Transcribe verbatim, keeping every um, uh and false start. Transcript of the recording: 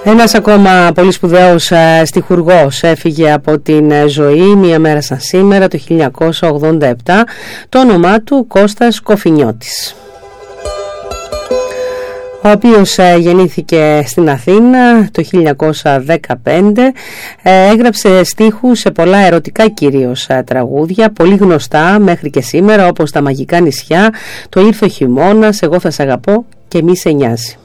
Ένας ακόμα πολύ σπουδαίος στιχουργός έφυγε από την ζωή μία μέρα σαν σήμερα το χίλια εννιακόσια ογδόντα επτά, το όνομά του Κώστας Κοφινιώτης, ο οποίος γεννήθηκε στην Αθήνα το χίλια εννιακόσια δεκαπέντε, έγραψε στίχους σε πολλά ερωτικά κυρίως τραγούδια, πολύ γνωστά μέχρι και σήμερα, όπως «Τα μαγικά νησιά», «Το ήρθε ο χειμώνας», «Εγώ θα σ' αγαπώ» και «Μη σε νοιάζει».